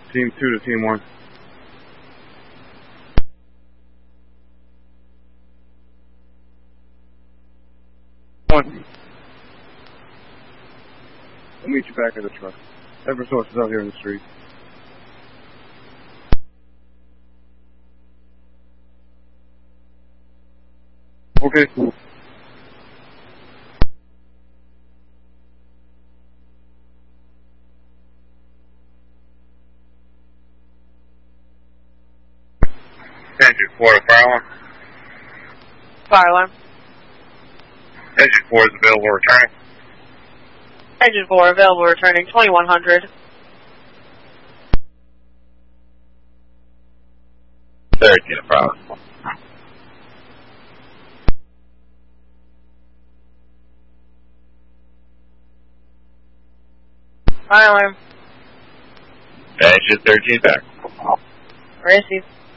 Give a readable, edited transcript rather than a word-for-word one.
Team 2 to Team 1. One. I'll meet you back at the truck. Eversource is out here in the street. Okay. Engine 4 to fire alarm. Fire alarm. Engine 4 is available returning. Engine 4 available returning 2100. 13 to fire alarm. Fire alarm. Engine 13 back. Receive.